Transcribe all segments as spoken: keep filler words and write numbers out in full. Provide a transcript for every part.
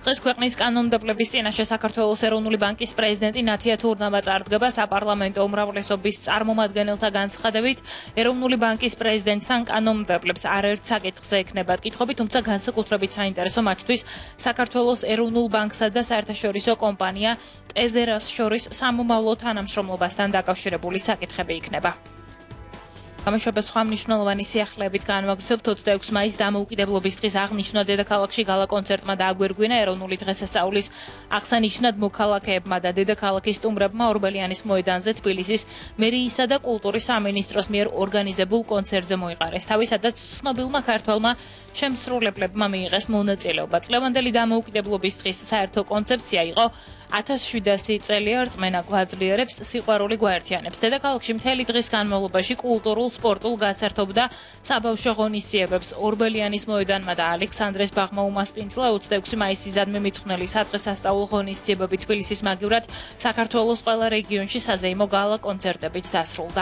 დღეს ქვეყნის კანონმდებლობის წინაშე საქართველოს ეროვნული ბანკის პრეზიდენტი ნათია თურნავა წარდგება საპარლამენტო უმრავლესობის წარმომადგენელთა განცხადებით ეროვნული ბანკის პრეზიდენტთან კანონმდებლებს არაერთ საკითხზე ექნებათ კითხვები, თუმცა განსაკუთრებით საინტერესო მათთვის საქართველოს ეროვნულ ბანკსა და საერთაშორისო კომპანია ტეზერას შორის სამომავლო თანამშრომლობასთან დაკავშირებული საკითხები იქნება. გამშვება სხვა მნიშვნელოვანი სიახლეებით განვაგრძობთ ოცდაექვსი მაისს დამოუკიდებლობის დღის აღნიშვნა დედაქალაქში გალა კონცერტმა დააგვირგვინა ეროვნული დღესასწაულის აღსანიშნად მოქალაქეებმა და დედაქალაქის სტუმრებმა ორბელიანის მოედანზე თბილისის მერიისა და კულტურის სამინისტროს მიერ ორგანიზებულ კონცერტზე მოიყარეს თავი, სადაც ცნობილმა ქართველმა შემსრულებლებმა მიიღეს მონაწილეობა. წლევანდელი დამოუკიდებლობის დღის საერთო კონცეფცია იყო ათას შვიდასი წელია რწმენა გვაძლიერებს, სიყვარული გვაერთიანებს. დედაქალაქში მთელი დღის განმავლობაში კულტურულ სპორტულ გასართობ და საბავშვო ღონისძიებებს ორბელიანის მოედანმა და ალექსანდრეს ბაღმა უმასპინძლა. ოცდაექვსი მაისისადმი მიწყვნელი სადღესასწაულო ღონისძიებები თბილისის მაგივრად საქართველოს ყველა რეგიონში საზეიმო გალა კონცერტებით დასრულდა.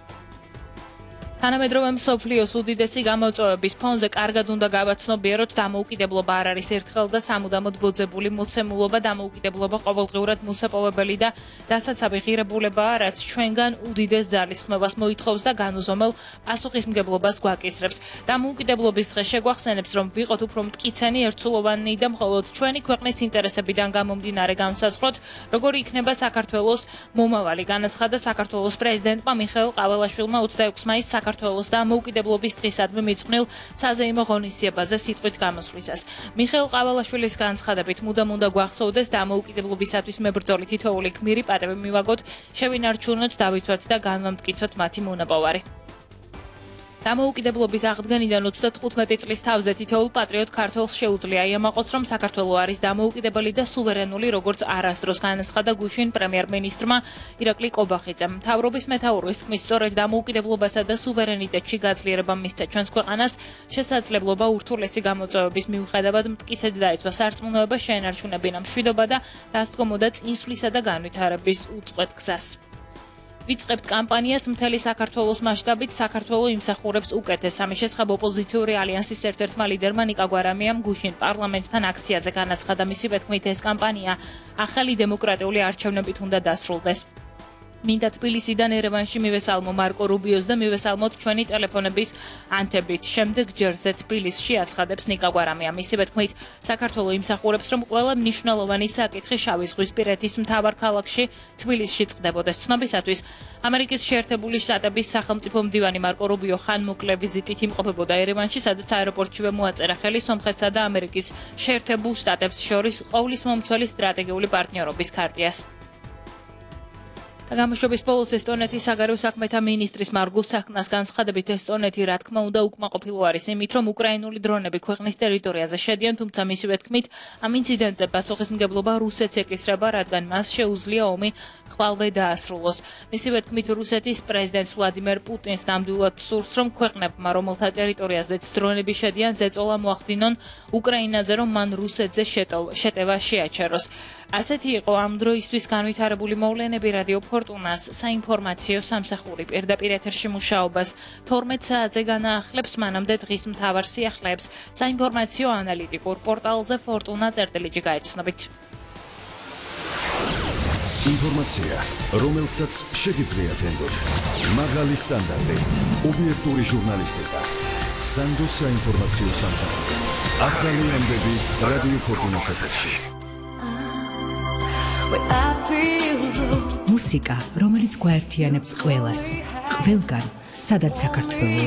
თანამედროვე მსოფლიოს უდიდესი გამოწვევების ფონზე კარგად უნდა გავაცნობიეროთ, დამოუკიდებლობა არ არის ერთხელ და სამუდამოდ ბოძებული მოცემულობა, დამოუკიდებლობა ყოველდღიურად მოსაპოვებელი და დასაცავი ღირებულებაა, რაც ჩვენგან უდიდეს ძალისხმევას მოითხოვს და განუზომელ პასუხისმგებლობას გვაკისრებს. დამოუკიდებლობის დღე შეგვახსენებს, რომ ვიყოთ უფრო მტკიცენი, ერთსულოვანი და მხოლოდ ჩვენი ქვეყნის ინტერესებიდან გამომდინარე განვსაზღვროთ, როგორი იქნება საქართველოს მომავალი, განაცხადა საქართველოს პრეზიდენტმა მიხეილ ყაველაშვილმა ოცდაექვსი მაისს საქართველოს დამოუკიდებლობის დღისადმი მიწყვნილ საზეიმო ღონისძიებაზე სიტყვით გამოსვლისას. მიხეილ ყაველაშვილის განცხადებით, მუდამ უნდა გვახსოვდეს დამოუკიდებლობისათვის მებრძოლი თითოეული გმირი პატევი მივაგოთ, შევინარჩუნოთ, დავიცვათ და განვამტკიცოთ მათი მონაპოვარი. დამოუკიდებლობის აღდგენიდან ოცდათხუთმეტი წლის თავზე თითოეულ პატრიოტ ქართველს შეუძლია იამაყოს, რომ საქართველო არის დამოუკიდებელი და სუვერენული, როგორც არასდროს განაცხადა გუშინ პრემიერ-მინისტრმა ირაკლი კობახიძემ. მთავრობის მეთაურის თქმით, სწორედ დამოუკიდებლობასა და სუვერენიტეტში გაძლიერება მისცა ჩვენს ქვეყანას შესაძლებლობა ურთულესი გამოწვევების მიუხედავად მტკიცედ დაეცვა სარწმუნოება, შეენარჩუნებინა მშვიდობა და დასდგომოდა წინსვლისა და განვითარების უწყვეტ გზას. ვიწყებთ კამპანიას მთელი საქართველოს მასშტაბით, საქართველო იმსახურებს უკეთეს. ამის შესახებ ოპოზიციური ალიანსის ერთ-ერთმა ლიდერმა ნიკა გვარამიამ გუშინ პარლამენტთან აქციაზე განაცხადა. მისი თქმით, ეს კამპანია ახალი დემოკრატიული არჩევნებით უნდა დასრულდეს. მინდა თბილისიდან ერევანში მივესალმო მარკო რუბიოს და მივესალმოთ ჩვენი ტელეფონების ანთებით. შემდეგ ჯერზე თბილისში აცხადებს ნიკა გვარამია. მისი თქმით, საქართველო იმსახურებს, რომ ყველა მნიშვნელოვანი საკითხი შავი ზღვისპირეთის მთავარ ქალაქში თბილისში წყდებოდეს. ცნობისათვის, ამერიკის შეერთებული შტატების სახელმწიფო მდივანი მარკო რუბიო ხანმოკლე ვიზიტით იმყოფებოდა ერევანში, სადაც აეროპორტშივე მოაწერა ხელი სომხეთსა და ამერიკის შეერთებულ შტატებს შორის ყოვლისმომცველი სტრატეგიული პარტნიორობის ქარტიას. გამშვების ბოლოს ესტონეთის საგარეო საქმეთა მინისტრის მარგუს საქმნას განცხადებით, ესტონეთი რა თქმა უნდა უკმაყოფილო არის იმით, რომ უკრაინული დრონები ქვეყნის ტერიტორიაზე შედიან, თუმცა მისივე თქმით, ამ ინციდენტზე პასუხისმგებლობა რუსეთს ეკისრება, რადგან მას შეუძლია ომი ხვალვე დაასრულოს. მისივე თქმით, რუსეთის პრეზიდენტს ვლადიმერ პუტინს ნამდვილად სურს, რომ ქვეყნებმა, რომელთა ტერიტორიაზეც დრონები შედიან, ზეწოლა მოახდინონ უკრაინაზე, რომ მან რუსეთზე შეტევა შეაჩეროს. ასეთი იყო ამ დროისთვის განვითარებული მოვლენები. რადიო ფორტუნას საინფორმაციო სამსახური პირდაპირ ეთერში მუშაობას თორმეტ საათზე განაახლებს, მანამდე დღის მთავარ სიახლეებს საინფორმაციო ანალიტიკურ პორტალზე ფორტუნა წერტილიჯი გაეცნობით. ინფორმაცია, რომელსაც შეგიძლიათ ენდოთ. მაღალი სტანდარტი, ობიექტური ჟურნალისტიკა. სანდოს საინფორმაციო სამსახური. ახალი ამბები რადიო ფორტუნას ეთერში. მუსიკა, რომელიც გვაერთიანებს ყველას. ყველგან, სადაც საქართველო